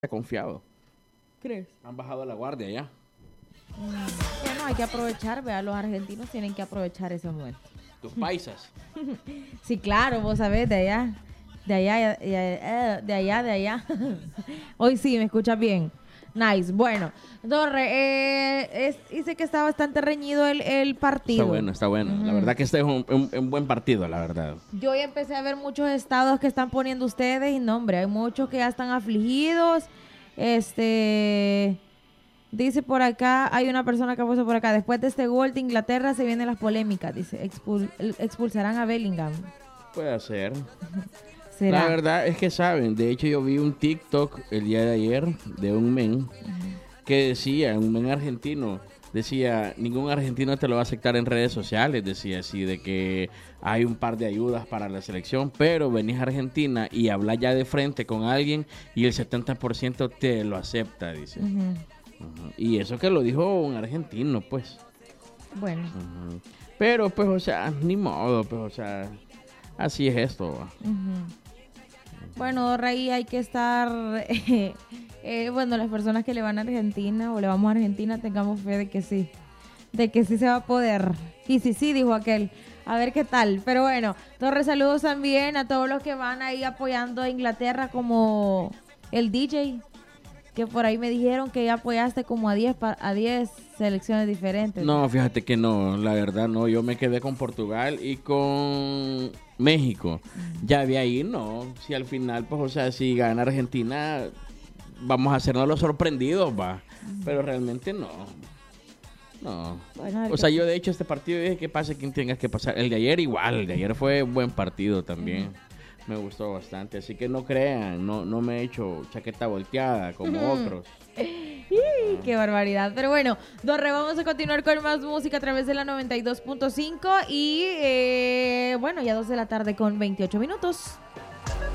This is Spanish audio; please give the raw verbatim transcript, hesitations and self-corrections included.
confiado. ¿Crees? Han bajado la guardia ya. Mm, bueno, hay que aprovechar, vea, los argentinos tienen que aprovechar ese momento. Tus paisas. Sí, claro, vos sabés, de allá, de allá, de allá, de allá. De allá. Hoy sí, me escuchas bien. Nice. Bueno, Dorre, eh, es, dice que está bastante reñido el, el partido. Está bueno, está bueno. Uh-huh. La verdad que este es un, un, un buen partido, la verdad. Yo ya empecé a ver muchos estados que están poniendo ustedes y no, hombre, hay muchos que ya están afligidos. Este... Dice por acá, hay una persona que ha puesto por acá, después de este gol de Inglaterra se vienen las polémicas, dice, expul, expulsarán a Bellingham. Puede ser. ¿Será? La verdad es que saben, de hecho yo vi un TikTok el día de ayer de un men uh-huh. que decía, un men argentino, decía, ningún argentino te lo va a aceptar en redes sociales, decía así, de que hay un par de ayudas para la selección, pero venís a Argentina y hablas ya de frente con alguien y el setenta por ciento te lo acepta, dice. Uh-huh. Uh-huh. Y eso que lo dijo un argentino, pues. Bueno. Uh-huh. Pero, pues, o sea, ni modo, pues, o sea, así es esto. Uh-huh. Uh-huh. Bueno, Rey, hay que estar, eh, eh, bueno, las personas que le van a Argentina o le vamos a Argentina, tengamos fe de que sí, de que sí se va a poder. Y sí, sí, dijo aquel. A ver qué tal. Pero bueno, Torres, saludos también a todos los que van ahí apoyando a Inglaterra, como el D J. Que por ahí me dijeron que ya apoyaste como a diez a diez selecciones diferentes. No, fíjate que no, la verdad no. Yo me quedé con Portugal y con México. Mm. Ya de ahí no. Si al final, pues, o sea, si gana Argentina, vamos a hacernos los sorprendidos, va. Mm. Pero realmente no. No. Bueno, o sea, yo de hecho este partido dije que pase quien tenga que pasar. El de ayer igual, el de ayer fue buen partido también. Mm. Me gustó bastante, así que no crean, no, no me he hecho chaqueta volteada como uh-huh. otros. ¡Y, qué barbaridad! Pero bueno, Dorre, vamos a continuar con más música a través de la noventa y dos punto cinco y eh, bueno, ya dos de la tarde con veintiocho minutos.